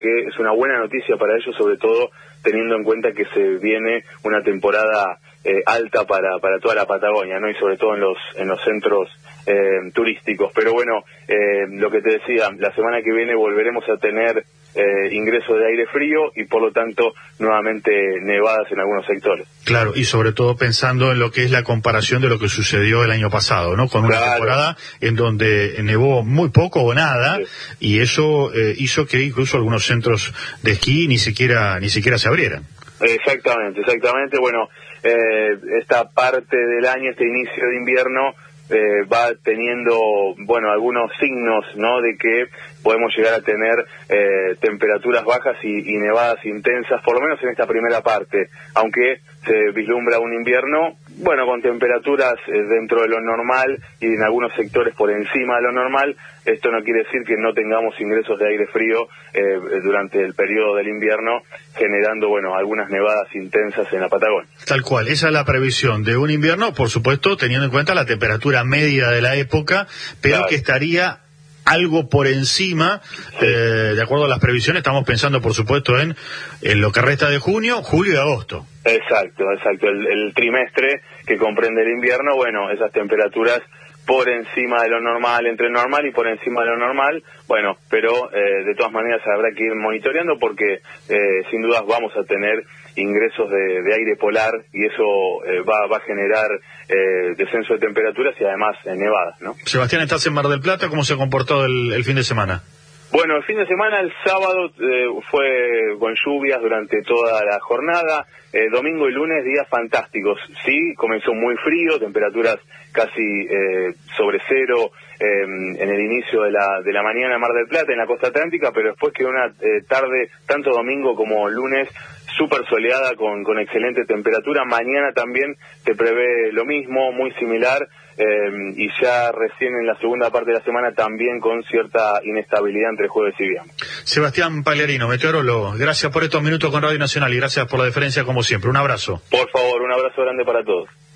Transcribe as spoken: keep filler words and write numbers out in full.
que es una buena noticia para ellos, sobre todo teniendo en cuenta que se viene una temporada eh, alta para, para toda la Patagonia, ¿no? Y sobre todo en los, en los centros eh, turísticos. Pero bueno, eh, lo que te decía, la semana que viene volveremos a tener eh, ingresos de aire frío y por lo tanto nuevamente nevadas en algunos sectores. Claro, y sobre todo pensando en lo que es la comparación de lo que sucedió el año pasado, ¿no? Con una Claro. temporada en donde nevó muy poco o nada, Sí. y eso eh, hizo que incluso algunos centros de esquí ni siquiera ni siquiera se abrieran. Exactamente, exactamente. Bueno, eh, esta parte del año, este inicio de invierno, eh, va teniendo, bueno, algunos signos, ¿no?, de que podemos llegar a tener eh, temperaturas bajas y, y nevadas intensas, por lo menos en esta primera parte, aunque se vislumbra un invierno, bueno, con temperaturas eh, dentro de lo normal y en algunos sectores por encima de lo normal. Esto no quiere decir que no tengamos ingresos de aire frío eh, durante el periodo del invierno, generando, bueno, algunas nevadas intensas en la Patagonia. Tal cual, esa es la previsión de un invierno, por supuesto, teniendo en cuenta la temperatura media de la época, pero Claro. que estaría algo por encima, Sí. eh, de acuerdo a las previsiones. Estamos pensando, por supuesto, en, en lo que resta de junio, julio y agosto. Exacto, exacto. El, el trimestre que comprende el invierno, bueno, esas temperaturas por encima de lo normal, entre normal y por encima de lo normal, bueno, pero eh, de todas maneras habrá que ir monitoreando porque eh, sin dudas vamos a tener ingresos de, de aire polar y eso eh, va, va a generar eh, descenso de temperaturas y además eh, nevadas, ¿no? Sebastián, estás en Mar del Plata, ¿cómo se comportó el, el fin de semana? Bueno, el fin de semana, el sábado, eh, fue con lluvias durante toda la jornada. Eh, domingo y lunes, días fantásticos. Sí, comenzó muy frío, temperaturas casi eh, sobre cero eh, en el inicio de la, de la mañana en Mar del Plata, en la costa atlántica, pero después quedó una eh, tarde, tanto domingo como lunes, súper soleada con, con excelente temperatura. Mañana también se prevé lo mismo, muy similar. Eh, y ya recién en la segunda parte de la semana también con cierta inestabilidad entre jueves y viernes. Sebastián Pagliarino, meteorólogo, gracias por estos minutos con Radio Nacional y gracias por la deferencia como siempre. Un abrazo. Por favor, un abrazo grande para todos.